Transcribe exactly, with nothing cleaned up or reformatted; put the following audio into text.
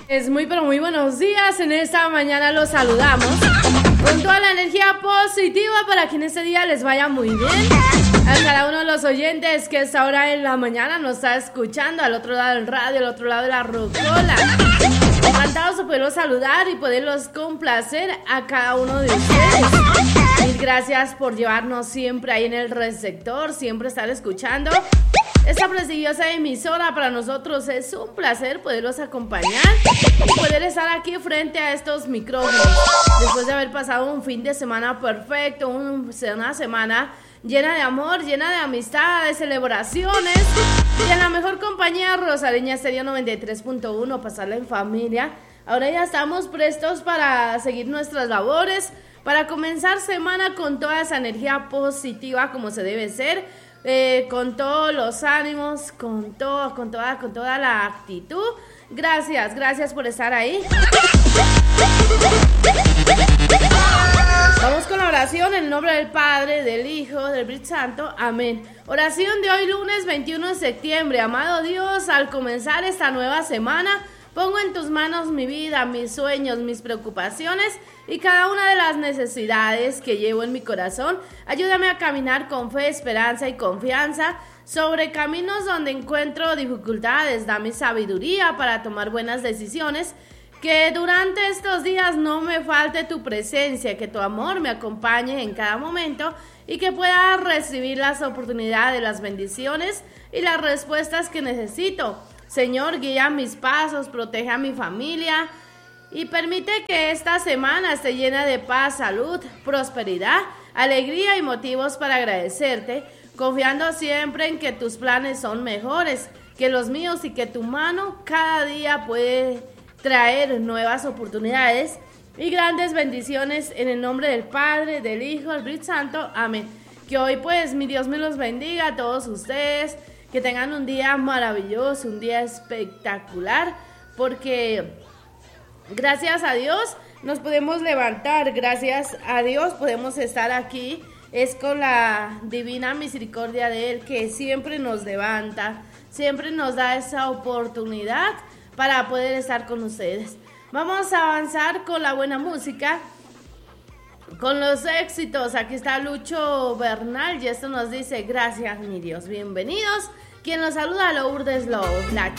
Es muy pero muy buenos días. En esta mañana los saludamos con toda la energía positiva para que en este día les vaya muy bien. A cada uno de los oyentes que a esta hora en la mañana nos está escuchando al otro lado del radio, al otro lado de la rocola. Encantados de poderlos saludar y poderlos complacer a cada uno de ustedes. Mil gracias por llevarnos siempre ahí en el receptor, siempre estar escuchando esta prestigiosa emisora. Para nosotros es un placer poderlos acompañar y poder estar aquí frente a estos micrófonos después de haber pasado un fin de semana perfecto, una semana llena de amor, llena de amistad, de celebraciones y en la mejor compañía Rosareña Estéreo noventa y tres punto uno, pasarla en familia. Ahora ya estamos prestos para seguir nuestras labores, para comenzar semana con toda esa energía positiva como se debe ser. Eh, con todos los ánimos, con todo, con toda, con toda la actitud. Gracias, gracias por estar ahí. Vamos con la oración en el nombre del Padre, del Hijo, del Espíritu Santo. Amén. Oración de hoy, lunes veintiuno de septiembre. Amado Dios, al comenzar esta nueva semana, pongo en tus manos mi vida, mis sueños, mis preocupaciones y cada una de las necesidades que llevo en mi corazón. Ayúdame a caminar con fe, esperanza y confianza sobre caminos donde encuentro dificultades. Dame sabiduría para tomar buenas decisiones. Que durante estos días no me falte tu presencia, que tu amor me acompañe en cada momento y que pueda recibir las oportunidades, las bendiciones y las respuestas que necesito. Señor, guía mis pasos, protege a mi familia y permite que esta semana esté llena de paz, salud, prosperidad, alegría y motivos para agradecerte, confiando siempre en que tus planes son mejores que los míos y que tu mano cada día puede traer nuevas oportunidades y grandes bendiciones en el nombre del Padre, del Hijo, del Espíritu Santo. Amén. Que hoy pues mi Dios me los bendiga a todos ustedes. Que tengan un día maravilloso, un día espectacular, porque gracias a Dios nos podemos levantar, gracias a Dios podemos estar aquí. Es con la divina misericordia de Él que siempre nos levanta, siempre nos da esa oportunidad para poder estar con ustedes. Vamos a avanzar con la buena música, con los éxitos. Aquí está Lucho Bernal y esto nos dice: gracias mi Dios, bienvenidos. Quien nos saluda, Lourdes Lowe, la